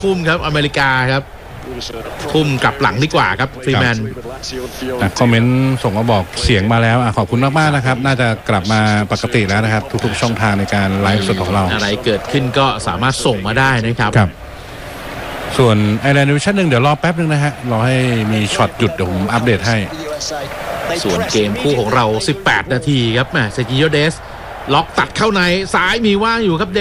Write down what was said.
ทุ่มครับอเมริกาครับทุ่มกลับหลังดีกว่าครับฟรีแมนคอมเมนต์ส่งมาบอกเสียงมาแล้วขอบคุณมากๆนะครับน่าจะกลับมาปกติแล้วนะครับทุกๆช่องทางในการไลฟ์สดของเราอะไรเกิดขึ้นก็สามารถส่งมาได้นะครับส่วนไอแลนด์ดิวิชั่น1เดี๋ยวรอแป๊บนึงนะฮะรอให้มีช็อตหยุดเดี๋ยวผมอัปเดตให้ส่วนเกมคู่ของเรา18นาทีครับเซกิโยเดสล็อกตัดเข้าในซ้ายมีว่างอยู่ครับ